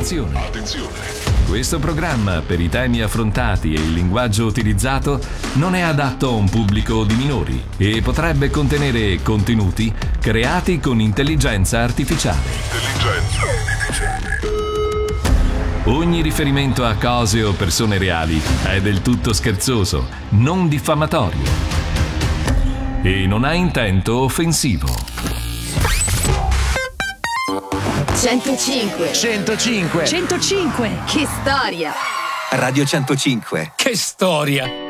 Attenzione! Questo programma, per i temi affrontati e il linguaggio utilizzato, non è adatto a un pubblico di minori e potrebbe contenere contenuti creati con intelligenza artificiale. Ogni riferimento a cose o persone reali è del tutto scherzoso, non diffamatorio e non ha intento offensivo. 105. 105. 105. Che storia! Radio 105. Che storia!